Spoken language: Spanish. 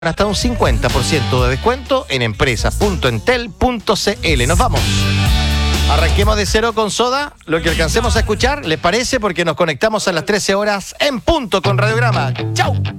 hasta un 50% de descuento en empresas.entel.cl. Nos vamos. Arranquemos de cero con Soda, lo que alcancemos a escuchar, ¿les parece? Porque nos conectamos a las 13 horas en punto con Radiograma. ¡Chau!